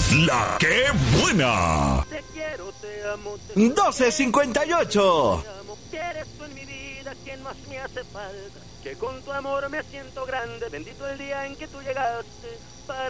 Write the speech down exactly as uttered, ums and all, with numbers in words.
La que buena. Te quiero, te amo, te doce cincuenta y ocho. te amo, que eres tú en mi vida quien más me hace falta, que con tu amor me siento grande, bendito el día en que tú llegaste para